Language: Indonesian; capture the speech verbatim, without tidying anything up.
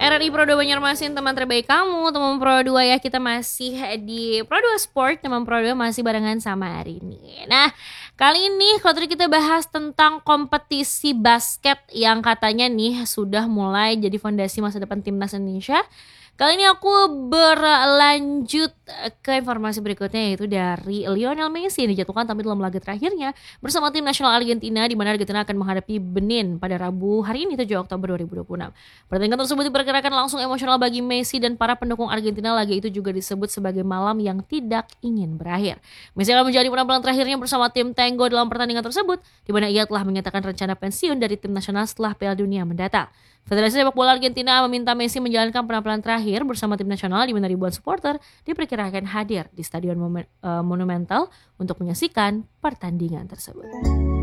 R R I Pro dua Banjarmasin, teman terbaik kamu, teman Pro dua ya. Kita masih di Pro dua Sport, teman Pro dua masih barengan sama Arini. Nah, kali ini kalau tadi kita bahas tentang kompetisi basket yang katanya nih sudah mulai jadi fondasi masa depan timnas Indonesia. Kali ini aku berlanjut ke informasi berikutnya, yaitu dari Lionel Messi yang dijadwalkan tampil dalam laga terakhirnya bersama tim nasional Argentina, di mana Argentina akan menghadapi Benin pada Rabu hari ini tujuh Oktober dua ribu dua puluh enam. Pertandingan tersebut diperkirakan langsung emosional bagi Messi dan para pendukung Argentina. Laga itu juga disebut sebagai malam yang tidak ingin berakhir. Messi akan menjadi penampilan terakhirnya bersama tim Tango dalam pertandingan tersebut, di mana ia telah menyatakan rencana pensiun dari tim nasional setelah Piala Dunia mendatang. Federasi Sepak Bola Argentina meminta Messi menjalankan penampilan terakhir bersama tim nasional, di mana ribuan supporter diperkirakan hadir di Stadion Monumental untuk menyaksikan pertandingan tersebut.